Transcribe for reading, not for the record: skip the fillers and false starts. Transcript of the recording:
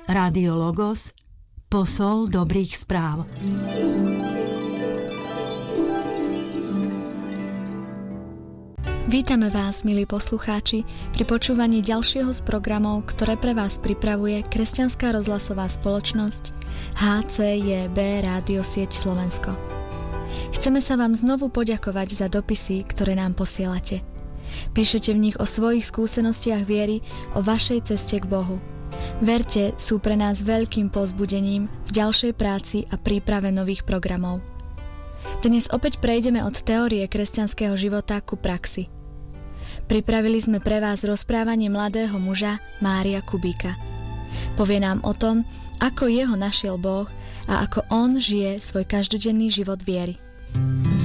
Rádio Logos, posol dobrých správ. Vítame vás, milí poslucháči, pri počúvaní ďalšieho z programov, ktoré pre vás pripravuje Kresťanská rozhlasová spoločnosť HCJB Rádio Sieť Slovensko. Chceme sa vám znovu poďakovať za dopisy, ktoré nám posielate. Píšete v nich o svojich skúsenostiach viery, o vašej ceste k Bohu. Verte, sú pre nás veľkým povzbudením v ďalšej práci a príprave nových programov. Dnes opäť prejdeme od teórie kresťanského života ku praxi. Pripravili sme pre vás rozprávanie mladého muža Mária Kubíka. Povie nám o tom, ako jeho našiel Boh a ako on žije svoj každodenný život viery.